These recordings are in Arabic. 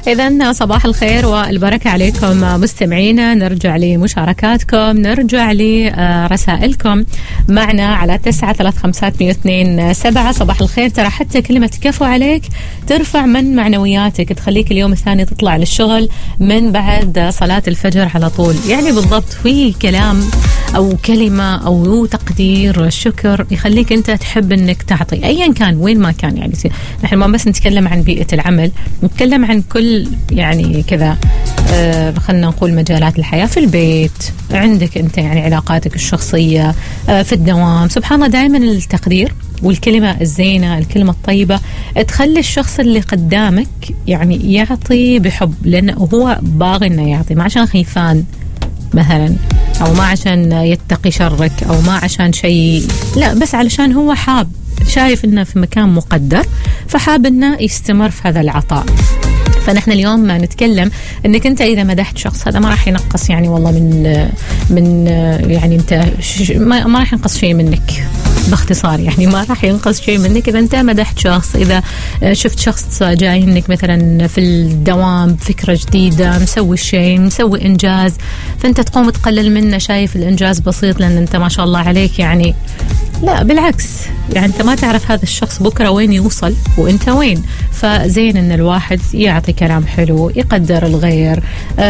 إذن صباح الخير والبركة عليكم مستمعينا. نرجع لمشاركاتكم، نرجع لرسائلكم معنا على 935227. صباح الخير. ترى حتى كلمة كفو عليك ترفع من معنوياتك، تخليك اليوم الثاني تطلع للشغل من بعد صلاة الفجر على طول. يعني بالضبط في كلام أو كلمة أو تقدير شكر يخليك أنت تحب أنك تعطي أيا كان وين ما كان. يعني نحن ما بس نتكلم عن بيئة العمل، نتكلم عن كل يعني كذا خلنا نقول مجالات الحياة. في البيت عندك أنت يعني علاقاتك الشخصية، في الدوام. سبحان الله دائما التقدير والكلمة الزينة، الكلمة الطيبة تخلي الشخص اللي قدامك يعني يعطي بحب، لأنه هو باغي إنه يعطي، ما عشان خيفان مثلا، أو ما عشان يتقي شرك، أو ما عشان شيء، لا بس علشان هو حاب، شايف إنه في مكان مقدر فحاب إنه يستمر في هذا العطاء. فنحن اليوم ما نتكلم انك انت اذا مدحت شخص هذا ما راح ينقص يعني والله من يعني انت ما راح ينقص شيء منك، باختصار يعني ما راح ينقص شيء منك اذا انت مدحت شخص. اذا شفت شخص جاي انك مثلا في الدوام فكرة جديدة، مسوي شيء، مسوي انجاز، فانت تقوم تقلل منه، شايف الانجاز بسيط لان انت ما شاء الله عليك يعني. لا بالعكس، يعني انت ما تعرف هذا الشخص بكرة وين يوصل وانت وين. فزين ان الواحد يعطي كلام حلو، يقدر الغير،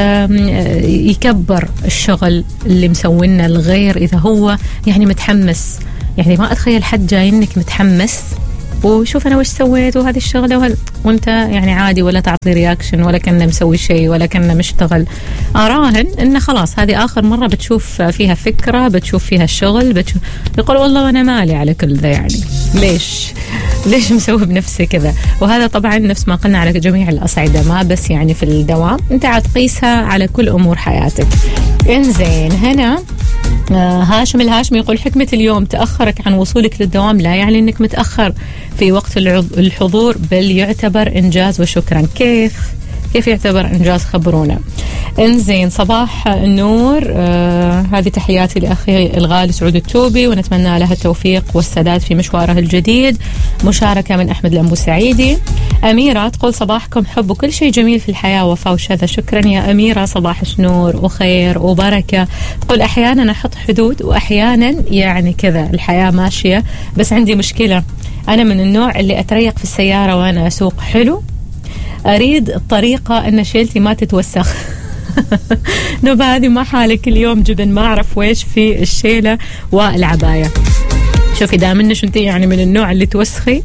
يكبر الشغل اللي مسوينه الغير اذا هو يعني متحمس. يعني ما اتخيل حد جاي انك متحمس وشوف انا وش سويت وهذه الشغله وانت يعني عادي، ولا تعطي رياكشن، ولا كنا مسوي شيء، ولا كنا مشتغل. اراهن انه خلاص هذه اخر مره بتشوف فيها فكره، بتشوف فيها الشغل، يقول والله وانا مالي على كل ذا، يعني ليش مسوي بنفسي كذا. وهذا طبعا نفس ما قلنا على جميع الاصعده، ما بس يعني في الدوام، انت عاد قيسها على كل امور حياتك. انزين هنا هاشم الهاشمي يقول حكمة اليوم: تأخرك عن وصولك للدوام لا يعني أنك متأخر في وقت الحضور، بل يعتبر إنجاز وشكرا. كيف يعتبر إنجاز؟ خبرونا. انزين صباح النور. هذه تحياتي لأخي الغالي سعود التوبي، ونتمنى لها التوفيق والسداد في مشواره الجديد. مشاركة من أحمد الأنبو سعيدي. أميرة تقول صباحكم حب وكل شيء جميل في الحياة، وفاء وشذا. شكرا يا أميرة، صباح نور وخير وبركة. تقول أحيانا أحط حدود وأحيانا يعني كذا الحياة ماشية، بس عندي مشكلة، أنا من النوع اللي أتريق في السيارة وأنا أسوق حلو، أريد الطريقة أن شيلتي ما تتوسخ. نوبة هذه ما حالك اليوم جبن، ما أعرف ويش في الشيلة والعباية. شوفي دائما إنش أنت يعني من النوع اللي توسخي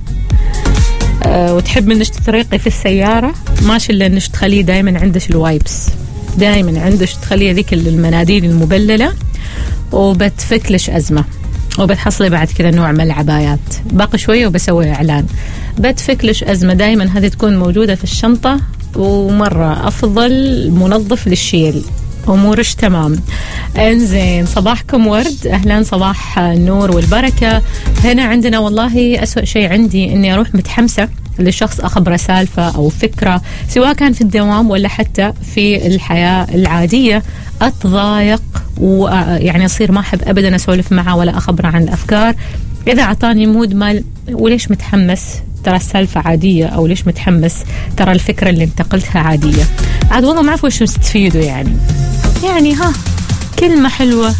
وتحب إنش تتريقي في السيارة، ماشي إلا إنش تخليه دائما عندش الوايبس، دائما عندش تخليه ذيك المناديل المبللة، وبتفكلش أزمة، وبتحصلي بعد كذا نوع من العبايات. باقي شوية وبسوي إعلان. بتفكلش أزمة، دايما هذه تكون موجودة في الشنطة، ومرة أفضل منظف للشيل، أمورش تمام. انزين صباحكم ورد، أهلا صباح النور والبركة. هنا عندنا والله أسوأ شيء عندي إني أروح متحمسة لشخص أخبره سالفة أو فكرة، سواء كان في الدوام ولا حتى في الحياة العادية، أتضايق ويعني أصير ما أحب أبدا أسولف معه ولا أخبره عن الأفكار. إذا أعطاني مود مال وليش متحمس، ترى السالفة عادية، أو ليش متحمس، ترى الفكرة اللي انتقلتها عادية. عاد والله ما أعرف وش مستفيدوا يعني ها كلمة حلوة،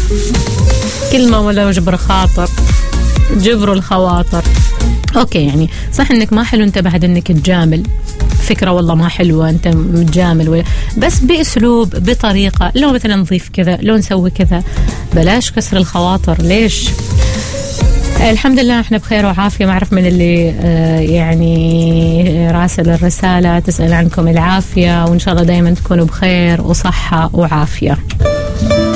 كلمة ولا جبر خاطر، جبروا الخواطر. أوكي يعني صح إنك ما حلو أنت بعد إنك تجامل فكرة، والله ما حلوة أنت متجامل، بس بأسلوب بطريقة، لو مثلا نضيف كذا، لو نسوي كذا، بلاش كسر الخواطر. ليش؟ الحمد لله احنا بخير وعافية. ما أعرف من اللي يعني راسل الرسالة تسأل عنكم العافية، وإن شاء الله دايما تكونوا بخير وصحة وعافية.